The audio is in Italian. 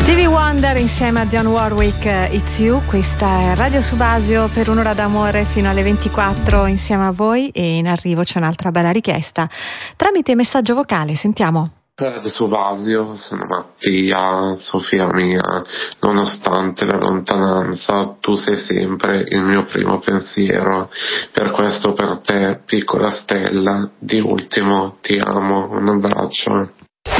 Stevie Wonder insieme a Dionne Warwick, It's You. Questa è Radio Subasio per un'ora d'amore fino alle 24 insieme a voi, e in arrivo c'è un'altra bella richiesta tramite messaggio vocale. Sentiamo. Radio Subasio, sono Mattia, Sofia mia, nonostante la lontananza tu sei sempre il mio primo pensiero, per questo per te, piccola stella, di ultimo ti amo, un abbraccio.